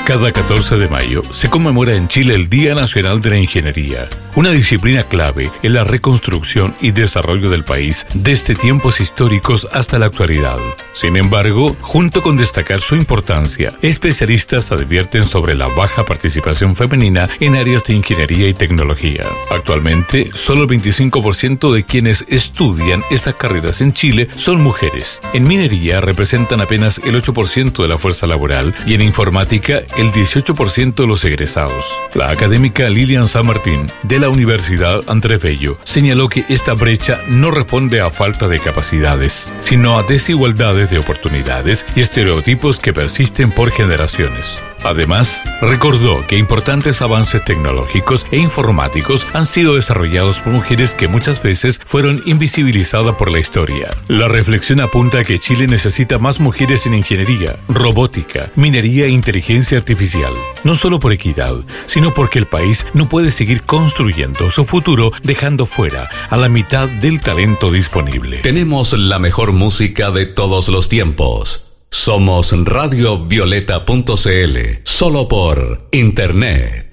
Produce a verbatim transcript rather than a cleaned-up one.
Cada catorce de mayo se conmemora en Chile el Día Nacional de la Ingeniería, una disciplina clave en la reconstrucción y desarrollo del país desde tiempos históricos hasta la actualidad. Sin embargo, junto con destacar su importancia, especialistas advierten sobre la baja participación femenina en áreas de ingeniería y tecnología. Actualmente, solo el veinticinco por ciento de quienes estudian estas carreras en Chile son mujeres. En minería representan apenas el ocho por ciento de la fuerza laboral y en informática el dieciocho por ciento de los egresados. La académica Lilian San Martín, de la Universidad Andrés Bello, señaló que esta brecha no responde a falta de capacidades, sino a desigualdades de oportunidades y estereotipos que persisten por generaciones. Además, recordó que importantes avances tecnológicos e informáticos han sido desarrollados por mujeres que muchas veces fueron invisibilizadas por la historia. La reflexión apunta a que Chile necesita más mujeres en ingeniería, robótica, minería e inteligencia artificial, no solo por equidad, sino porque el país no puede seguir construyendo su futuro dejando fuera a la mitad del talento disponible. Tenemos la mejor música de todos los tiempos. Somos radio violeta punto c l, solo por internet.